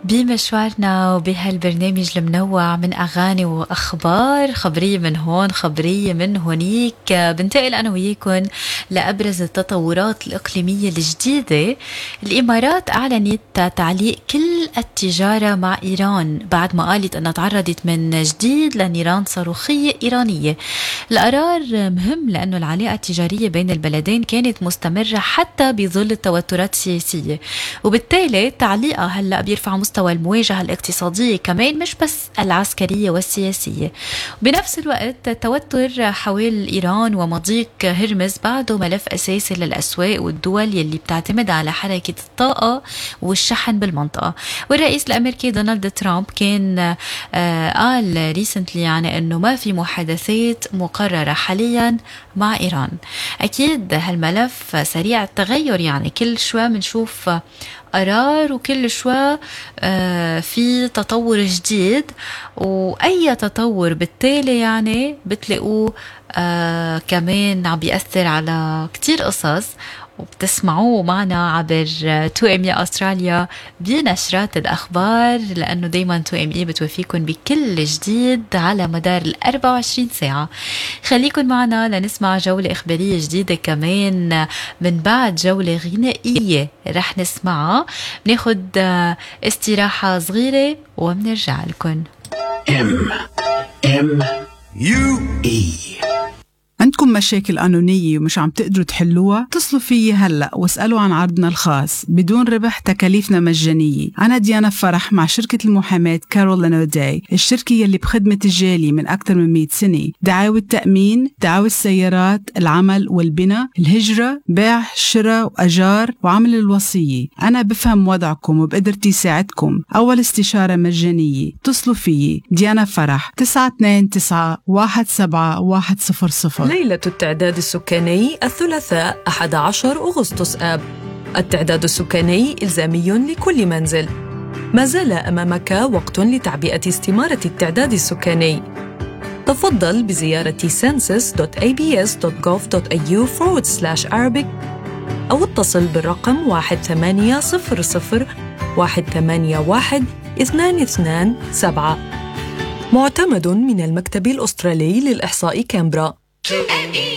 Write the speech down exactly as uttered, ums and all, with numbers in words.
بمشوارنا وبهالبرنامج المنوع من أغاني وأخبار، خبرية من هون خبرية من هونيك، بنتقل أنا وياكم لأبرز التطورات الإقليمية الجديدة. الإمارات أعلنت تعليق كل التجارة مع إيران بعد ما قالت أنها تعرضت من جديد لنيران صاروخية إيرانية. القرار مهم لأنه العلاقة التجارية بين البلدين كانت مستمرة حتى بظل التوترات السياسية، وبالتالي تعليقها هلأ بيرفع مستوى المواجهة الاقتصادية كمان مش بس العسكرية والسياسية. بنفس الوقت التوتر حول إيران ومضيق هرمز بعده ملف أساسي للأسواق والدول يلي بتعتمد على حركة الطاقة والشحن بالمنطقة. والرئيس الأمريكي دونالد ترامب كان آه قال ريسنتلي يعني أنه ما في محادثات مقررة حاليا مع إيران. أكيد هالملف سريع التغير، يعني كل شوي منشوف قرار وكل شوي آه في تطور جديد، وأي تطور بالتالي يعني بتلاقوه آه كمان عم بيأثر على كتير قصص، وبتسمعوه معنا عبر تو ام اي أستراليا بنشرات الأخبار، لأنه دايما تو ام اي بتوفيكم بكل جديد على مدار الأربع وعشرين ساعة. خليكن معنا لنسمع جولة إخبارية جديدة كمان من بعد جولة غنائية رح نسمعها. بناخد استراحة صغيرة وبنرجع لكم. M M U E. عندكم مشاكل قانونية ومش عم تقدروا تحلوها؟ اتصلوا فيي هلأ واسألوا عن عرضنا الخاص بدون ربح، تكاليفنا مجانية. أنا ديانا فرح مع شركة المحاماة كارول لانوداي، الشركة يلي بخدمة الجالية من أكثر من مئة سنة. دعاوى التأمين، دعاوى السيارات، العمل والبناء، الهجرة، بيع شراء وأجار، وعمل الوصية. أنا بفهم وضعكم وبقدرتي ساعدكم. أول استشارة مجانية. اتصلوا فيي ديانا فرح تسعة اثنين تسعة واحد سبعة واحد صفر صفر. ليلة التعداد السكاني الثلاثاء أحد عشر أغسطس آب. التعداد السكاني إلزامي لكل منزل. ما زال أمامك وقت لتعبئة استمارة التعداد السكاني. تفضل بزيارة census دوت a b s دوت gov دوت a u forward slash arabic أو اتصل بالرقم واحد ثمانية صفر صفر واحد ثمانية واحد اثنان اثنان سبعة. معتمد من المكتب الأسترالي للإحصاء كامبرا.